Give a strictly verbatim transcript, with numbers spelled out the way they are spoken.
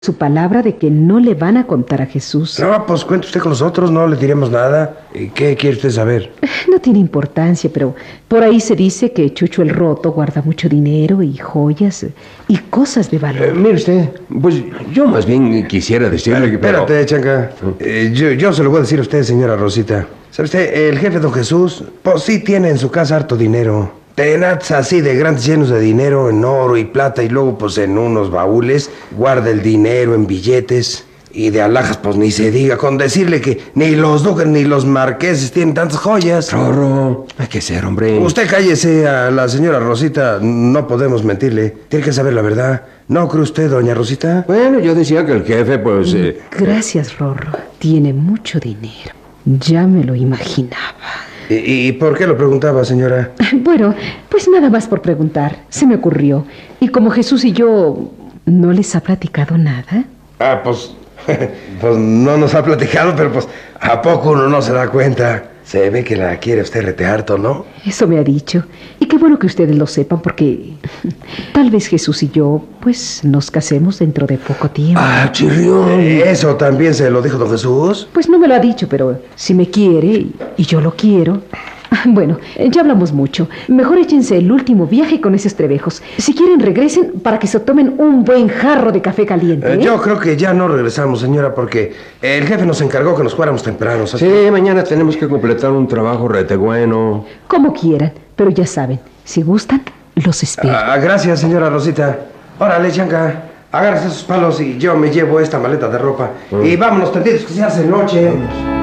su palabra de que no le van a contar a Jesús. No, pues cuente usted con nosotros, no le diremos nada. ¿Y qué quiere usted saber? No tiene importancia, pero por ahí se dice que Chucho el Roto guarda mucho dinero y joyas y cosas de valor. Eh, mire usted. Pues yo más bien quisiera decirle que... pero- Espérate, Chanca. Eh, yo, yo se lo voy a decir a usted, señora Rosita. ¿Sabe usted? El jefe don Jesús, pues sí tiene en su casa harto dinero. Tenaz así de grandes llenos de dinero en oro y plata y luego pues en unos baúles guarda el dinero en billetes. Y de alhajas pues ni se diga, con decirle que ni los duques ni los marqueses tienen tantas joyas. Rorro, hay que ser, hombre. Usted cállese, a la señora Rosita no podemos mentirle. Tiene que saber la verdad. ¿No cree usted, doña Rosita? Bueno, yo decía que el jefe, pues... eh, Gracias, Rorro. Tiene mucho dinero. Ya me lo imaginaba. ¿Y, y por qué lo preguntaba, señora? Bueno, pues nada más por preguntar. Se me ocurrió. Y como Jesús y yo no les ha platicado nada. Ah, pues... pues no nos ha platicado, pero pues ¿a poco uno no se da cuenta? Se ve que la quiere usted rete harto, ¿no? Eso me ha dicho. Y qué bueno que ustedes lo sepan porque tal vez Jesús y yo, pues, nos casemos dentro de poco tiempo. ¡Ah, chirrión! ¿Eso también se lo dijo don Jesús? Pues no me lo ha dicho, pero si me quiere y, y yo lo quiero... Bueno, ya hablamos mucho. Mejor échense el último viaje con esos trebejos. Si quieren, regresen para que se tomen un buen jarro de café caliente. Eh, ¿eh? yo creo que ya no regresamos, señora, porque el jefe nos encargó que nos fuéramos temprano. ¿sabes? Sí, mañana tenemos que completar un trabajo rete bueno. Como quieran, pero ya saben, si gustan, los espero. Ah, gracias, señora Rosita. Órale, Chanca, agárrese esos palos y yo me llevo esta maleta de ropa. Mm. Y vámonos, tendidos, que se hace noche.